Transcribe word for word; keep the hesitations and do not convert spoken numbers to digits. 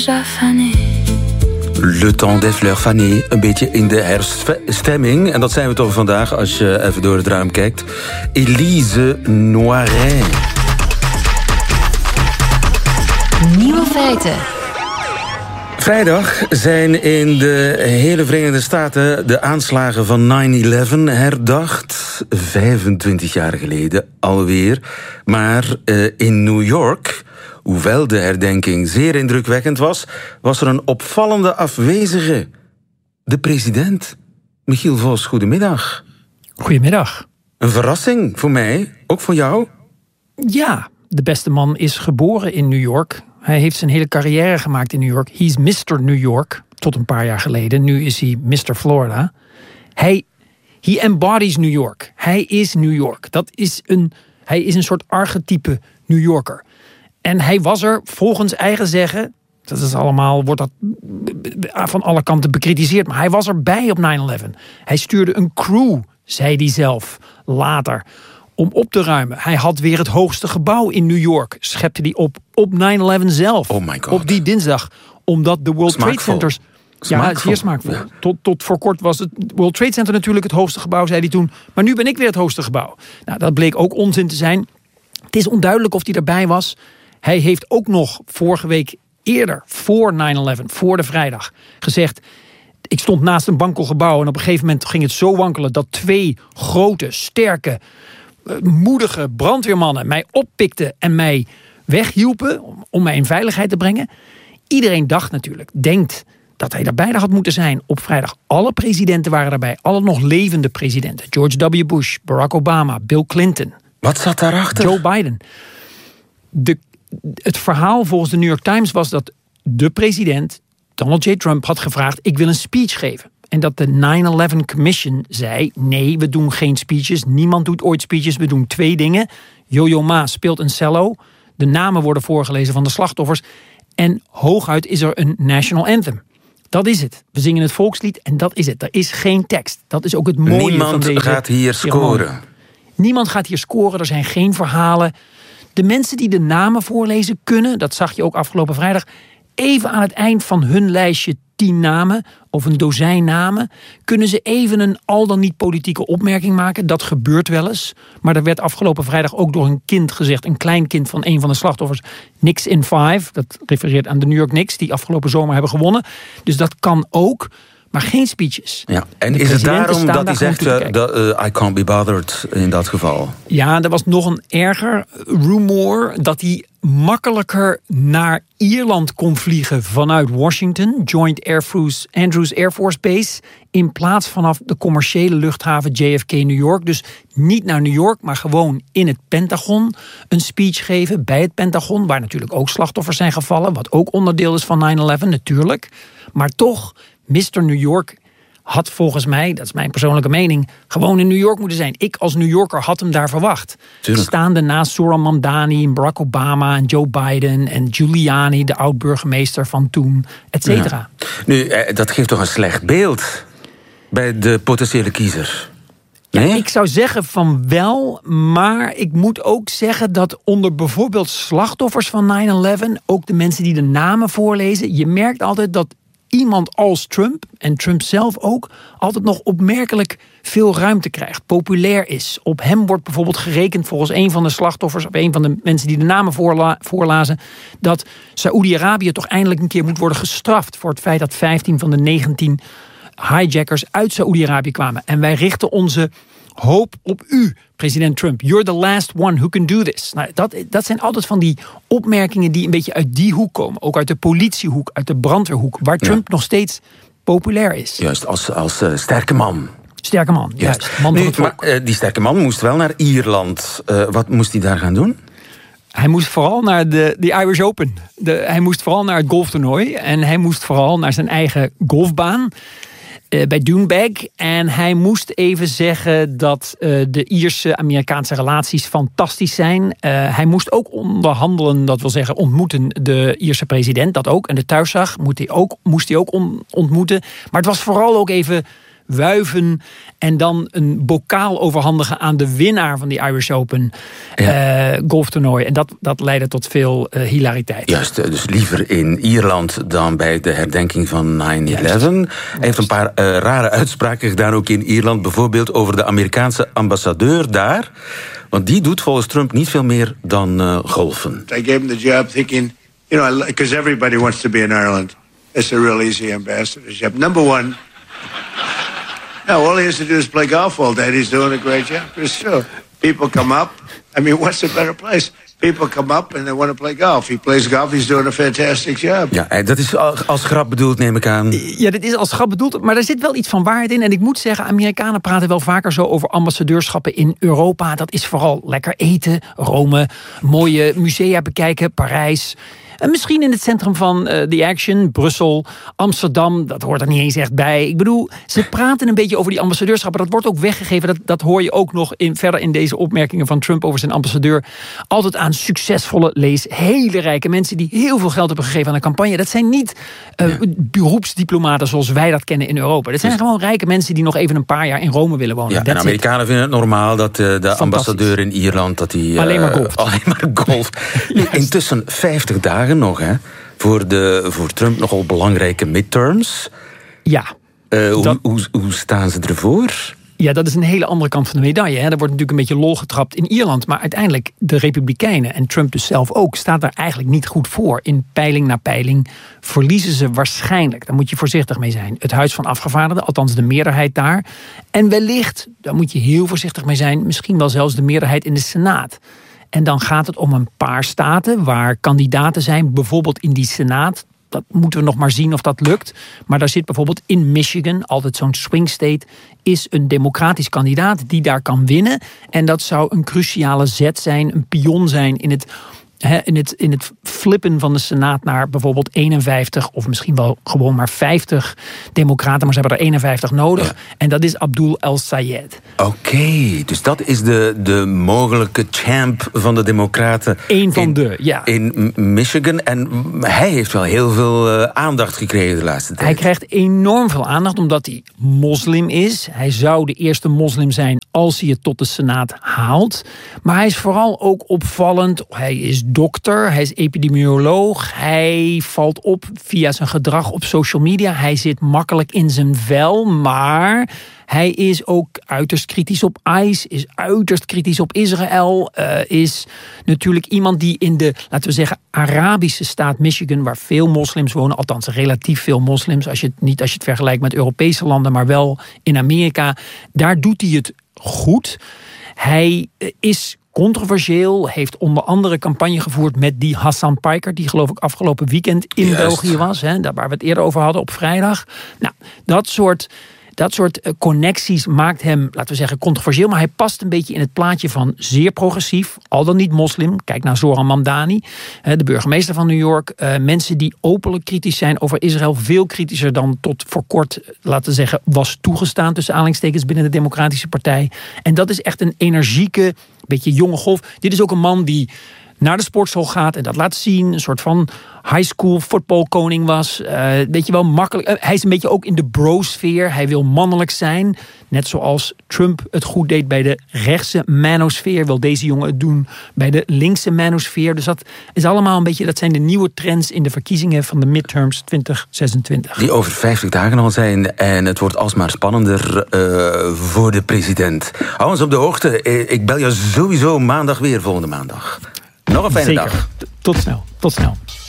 Le temps des fleurs fanées, een beetje in de herfststemming. En dat zijn we toch vandaag, als je even door het raam kijkt. Elise Noiret. Nieuwe feiten. Vrijdag zijn in de hele Verenigde Staten de aanslagen van nine eleven herdacht. vijfentwintig jaar geleden alweer. Maar uh, in New York, hoewel de herdenking zeer indrukwekkend was, was er een opvallende afwezige. De president. Michiel Vos, goedemiddag. Goedemiddag. Een verrassing voor mij, ook voor jou? Ja, de beste man is geboren in New York. Hij heeft zijn hele carrière gemaakt in New York. He's mister New York, tot een paar jaar geleden. Nu is hij mister Florida. Hij he embodies New York. Hij is New York. Dat is een, hij is een soort archetype New Yorker. En hij was er volgens eigen zeggen, dat is allemaal, wordt dat van alle kanten bekritiseerd, maar hij was erbij op nine eleven. Hij stuurde een crew, zei hij zelf, later, om op te ruimen. Hij had weer het hoogste gebouw in New York, schepte hij op, op nine eleven zelf. Oh my God. Op die dinsdag. Omdat de World Smaakvol. Trade Centers... Smaakvol. Ja, zeer smaakvol. Ja. Tot, tot voor kort was het World Trade Center natuurlijk het hoogste gebouw, zei hij toen. Maar nu ben ik weer het hoogste gebouw. Nou, dat bleek ook onzin te zijn. Het is onduidelijk of hij erbij was. Hij heeft ook nog vorige week eerder, voor nine eleven, voor de vrijdag, gezegd: ik stond naast een wankelgebouw en op een gegeven moment ging het zo wankelen dat twee grote, sterke, moedige brandweermannen mij oppikten en mij weghielpen om, om mij in veiligheid te brengen. Iedereen dacht natuurlijk, denkt dat hij daarbij had moeten zijn op vrijdag. Alle presidenten waren daarbij, alle nog levende presidenten. George W. Bush, Barack Obama, Bill Clinton. Wat zat daarachter? Joe Biden. De, het verhaal volgens de New York Times was dat de president, Donald J. Trump, had gevraagd: ik wil een speech geven. En dat de nine eleven Commission zei: nee, we doen geen speeches. Niemand doet ooit speeches. We doen twee dingen. Yo-Yo Ma speelt een cello. De namen worden voorgelezen van de slachtoffers. En hooguit is er een national anthem. Dat is het. We zingen het volkslied en dat is het. Er is geen tekst. Dat is ook het mooie Niemand van deze gaat hier ceremonie. scoren. Niemand gaat hier scoren. Er zijn geen verhalen. De mensen die de namen voorlezen kunnen, dat zag je ook afgelopen vrijdag, even aan het eind van hun lijstje tien namen of een dozijn namen, kunnen ze even een al dan niet politieke opmerking maken. Dat gebeurt wel eens. Maar er werd afgelopen vrijdag ook door een kind gezegd, een klein kind van een van de slachtoffers, Knicks in Five. Dat refereert aan de New York Knicks, die afgelopen zomer hebben gewonnen. Dus dat kan ook. Maar geen speeches. Ja. En De is het presidenten daarom staan dat daar hij gewoon zegt, toe te uh, dat, uh, I can't be bothered in dat geval? Ja, er was nog een erger rumor dat hij makkelijker naar Ierland kon vliegen vanuit Washington, Joint Air Force, Andrews Air Force Base, in plaats vanaf de commerciële luchthaven J F K New York. Dus niet naar New York, maar gewoon in het Pentagon een speech geven bij het Pentagon, waar natuurlijk ook slachtoffers zijn gevallen, wat ook onderdeel is van nine eleven natuurlijk. Maar toch, mister New York had volgens mij, dat is mijn persoonlijke mening, gewoon in New York moeten zijn. Ik als New Yorker had hem daar verwacht. Tuurlijk. Staande naast Zohran Mamdani en Barack Obama en Joe Biden en Giuliani, de oud-burgemeester van toen, et cetera. Ja. Nu, eh, dat geeft toch een slecht beeld bij de potentiële kiezer? Nee? Ja, ik zou zeggen van wel, maar ik moet ook zeggen dat onder bijvoorbeeld slachtoffers van nine eleven, ook de mensen die de namen voorlezen, je merkt altijd dat iemand als Trump, en Trump zelf ook, altijd nog opmerkelijk veel ruimte krijgt, populair is. Op hem wordt bijvoorbeeld gerekend volgens een van de slachtoffers, of een van de mensen die de namen voorla- voorlazen, dat Saoedi-Arabië toch eindelijk een keer moet worden gestraft voor het feit dat vijftien van de negentien hijackers uit Saoedi-Arabië kwamen. En wij richten onze hoop op u, president Trump. You're the last one who can do this. Nou, dat, dat zijn altijd van die opmerkingen die een beetje uit die hoek komen. Ook uit de politiehoek, uit de brandweerhoek, waar Trump ja. nog steeds populair is. Juist, als, als uh, sterke man. Sterke man, juist. juist. Man nu, van het volk. maar uh, die sterke man moest wel naar Ierland. Uh, wat moest hij daar gaan doen? Hij moest vooral naar de, de Irish Open. De, hij moest vooral naar het golftoernooi. En hij moest vooral naar zijn eigen golfbaan. Uh, bij Doonbeg. En hij moest even zeggen dat uh, de Ierse-Amerikaanse relaties fantastisch zijn. Uh, hij moest ook onderhandelen, dat wil zeggen ontmoeten de Ierse president. Dat ook. En de thuiszag moest hij ook, moest hij ook on, ontmoeten. Maar het was vooral ook even wuiven en dan een bokaal overhandigen aan de winnaar van die Irish Open ja. uh, golftoernooi. En dat, dat leidde tot veel uh, hilariteit. Juist, dus liever in Ierland dan bij de herdenking van nine eleven. Hij heeft een paar uh, rare uitspraken gedaan, ook in Ierland. Bijvoorbeeld over de Amerikaanse ambassadeur daar. Want die doet volgens Trump niet veel meer dan uh, golfen. I gave him the job thinking, you know, because everybody wants to be in Ireland. It's a real easy ambassadorship. Number one, no, all he has to do is play golf all day. He's doing a great job. It's true. People come up. I mean, what's a better place? People come up and they want to play golf. He plays golf, he's doing a fantastic job. Ja, dat is als grap bedoeld, neem ik aan. Ja, dit is als grap bedoeld, maar er zit wel iets van waarheid in. En ik moet zeggen, Amerikanen praten wel vaker zo over ambassadeurschappen in Europa. Dat is vooral lekker eten, Rome, mooie musea bekijken, Parijs. En misschien in het centrum van uh, The Action, Brussel, Amsterdam, dat hoort er niet eens echt bij. Ik bedoel, ze praten een beetje over die ambassadeurschappen. Dat wordt ook weggegeven, dat, dat hoor je ook nog in, verder in deze opmerkingen van Trump over zijn ambassadeur. Altijd aan succesvolle, lees, hele rijke mensen die heel veel geld hebben gegeven aan een campagne. Dat zijn niet uh, ja. beroepsdiplomaten zoals wij dat kennen in Europa. Dat zijn dus gewoon rijke mensen die nog even een paar jaar in Rome willen wonen. Ja, en Amerikanen it. vinden het normaal dat uh, de ambassadeur in Ierland dat die, uh, alleen maar golft. Alleen maar golft. Intussen vijftig dagen nog, hè? Voor, de, voor Trump nogal belangrijke midterms. Ja. Uh, hoe, dat... hoe, hoe staan ze ervoor? Ja, dat is een hele andere kant van de medaille. Hè. Er wordt natuurlijk een beetje lol getrapt in Ierland. Maar uiteindelijk, de Republikeinen en Trump dus zelf ook, staat daar eigenlijk niet goed voor. In peiling na peiling verliezen ze waarschijnlijk. Daar moet je voorzichtig mee zijn. Het Huis van Afgevaardigden, althans de meerderheid daar. En wellicht, daar moet je heel voorzichtig mee zijn, misschien wel zelfs de meerderheid in de Senaat. En dan gaat het om een paar staten waar kandidaten zijn, bijvoorbeeld in die Senaat. Dat moeten we nog maar zien of dat lukt. Maar daar zit bijvoorbeeld in Michigan, altijd zo'n swing state, is een democratisch kandidaat die daar kan winnen. En dat zou een cruciale zet zijn, een pion zijn in het, he, in het, in het flippen van de Senaat naar bijvoorbeeld eenenvijftig of misschien wel gewoon maar vijftig democraten. Maar ze hebben er eenenvijftig nodig. Ja. En dat is Abdul El-Sayed. Oké, okay, dus dat is de, de mogelijke champ van de democraten. Eén van in, de, ja. In Michigan. En hij heeft wel heel veel uh, aandacht gekregen de laatste tijd. Hij krijgt enorm veel aandacht omdat hij moslim is. Hij zou de eerste moslim zijn als hij het tot de Senaat haalt. Maar hij is vooral ook opvallend. Hij is dokter, hij is epidemioloog. Hij valt op via zijn gedrag op social media. Hij zit makkelijk in zijn vel, maar hij is ook uiterst kritisch op ICE, is uiterst kritisch op Israël, uh, is natuurlijk iemand die in de, laten we zeggen, Arabische staat Michigan, waar veel moslims wonen, althans relatief veel moslims, als je het, niet als je het vergelijkt met Europese landen, maar wel in Amerika, daar doet hij het goed. Hij is controversieel, heeft onder andere campagne gevoerd met die Hassan Piker, die geloof ik afgelopen weekend in Juist. België was, hè, daar waar we het eerder over hadden op vrijdag. Nou, dat soort Dat soort connecties maakt hem, laten we zeggen, controversieel. Maar hij past een beetje in het plaatje van zeer progressief, al dan niet moslim. Kijk naar Zohran Mamdani, de burgemeester van New York. Mensen die openlijk kritisch zijn over Israël. Veel kritischer dan tot voor kort, laten we zeggen, was toegestaan tussen aanhalingstekens binnen de Democratische Partij. En dat is echt een energieke, beetje jonge golf. Dit is ook een man die naar de sportschool gaat en dat laat zien. Een soort van high school voetbalkoning was. Uh, weet je wel, makkelijk. Uh, hij is een beetje ook in de bro-sfeer. Hij wil mannelijk zijn. Net zoals Trump het goed deed bij de rechtse manosfeer, wil deze jongen het doen bij de linkse manosfeer. Dus dat is allemaal een beetje, dat zijn de nieuwe trends in de verkiezingen van de midterms twintig zesentwintig. Die over vijftig dagen al zijn en het wordt alsmaar spannender uh, voor de president. Hou ons op de hoogte. Ik bel je sowieso maandag weer, volgende maandag. Nog een fijne Zeker. dag. Tot snel. Tot snel.